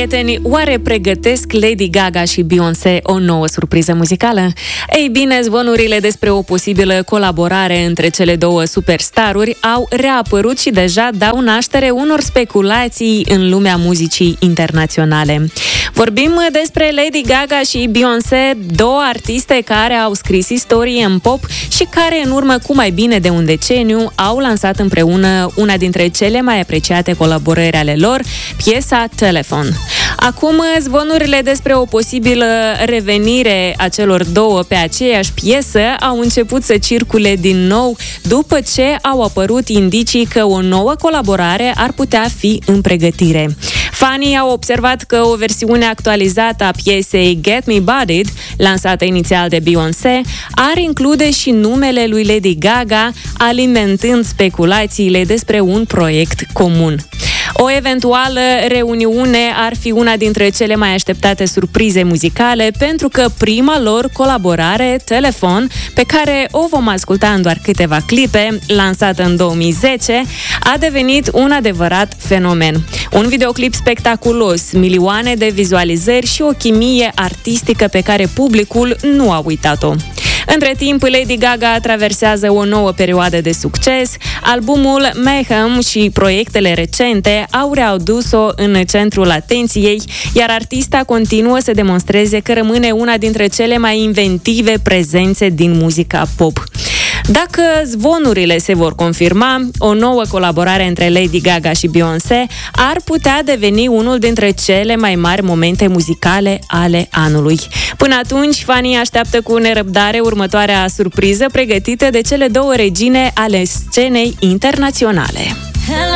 prieteni, oare pregătesc Lady Gaga și Beyoncé o nouă surpriză muzicală? Ei bine, zvonurile despre o posibilă colaborare între cele două superstaruri au reapărut și deja dau naștere unor speculații în lumea muzicii internaționale. Vorbim despre Lady Gaga și Beyoncé, două artiste care au scris istorie în pop și care în urmă cu mai bine de un deceniu au lansat împreună una dintre cele mai apreciate colaborări ale lor, piesa Telephone. Acum, zvonurile despre o posibilă revenire a celor două pe aceeași piesă au început să circule din nou după ce au apărut indicii că o nouă colaborare ar putea fi în pregătire. Fanii au observat că o versiune actualizată a piesei Get Me Bodied, lansată inițial de Beyoncé, ar include și numele lui Lady Gaga, alimentând speculațiile despre un proiect comun. O eventuală reuniune ar fi una dintre cele mai așteptate surprize muzicale, pentru că prima lor colaborare, Telephone, pe care o vom asculta în doar câteva clipe, lansată în 2010, a devenit un adevărat fenomen. Un videoclip spectaculos, milioane de vizualizări și o chimie artistică pe care publicul nu a uitat-o. Între timp, Lady Gaga traversează o nouă perioadă de succes. Albumul Mayhem și proiectele recente au readus-o în centrul atenției, iar artista continuă să demonstreze că rămâne una dintre cele mai inventive prezențe din muzica pop. Dacă zvonurile se vor confirma, o nouă colaborare între Lady Gaga și Beyoncé ar putea deveni unul dintre cele mai mari momente muzicale ale anului. Până atunci, fanii așteaptă cu nerăbdare următoarea surpriză pregătită de cele două regine ale scenei internaționale.